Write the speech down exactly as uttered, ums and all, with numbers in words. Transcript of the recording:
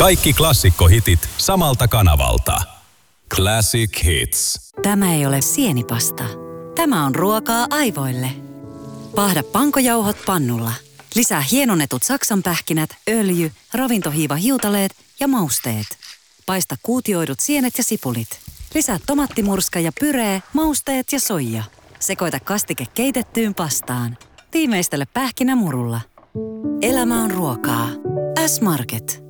Kaikki klassikkohitit samalta kanavalta. Classic Hits. Tämä ei ole sienipasta. Tämä on ruokaa aivoille. Paahda pankojauhot pannulla. Lisää hienonnetut saksanpähkinät, öljy, ravintohiiva hiutaleet ja mausteet. Paista kuutioidut sienet ja sipulit. Lisää tomattimurska ja pyree, mausteet ja soija. Sekoita kastike keitettyyn pastaan. Tiimeistele pähkinämurulla. Elämä on ruokaa. S-Market.